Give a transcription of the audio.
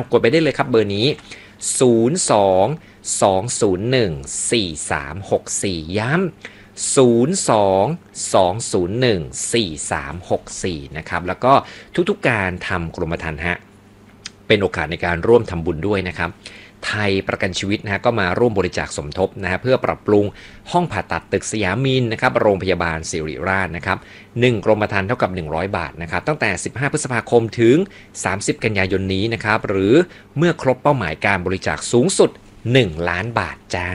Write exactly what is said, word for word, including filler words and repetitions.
กดไปได้เลยครับเบอร์นี้ศูนย์ สอง สอง ศูนย์ หนึ่ง สี่ สาม หก สี่ ย้ำศูนย์ สอง สอง ศูนย์ หนึ่ง สี่ สาม หก สี่นะครับแล้วก็ทุกๆการทำกรมธรรม์ฮะเป็นโอกาสในการร่วมทำบุญด้วยนะครับไทยประกันชีวิตนะฮะก็มาร่วมบริจาคสมทบนะฮะเพื่อปรับปรุงห้องผ่าตัดตึกสยามินนะครับโรงพยาบาลศิริราชนะครับหนึ่งกรมธรรม์เท่ากับหนึ่งร้อยบาทนะครับตั้งแต่สิบห้าพฤษภาคมถึงสามสิบกันยายนนี้นะครับหรือเมื่อครบเป้าหมายการบริจาคสูงสุดหนึ่งล้านบาทจ้า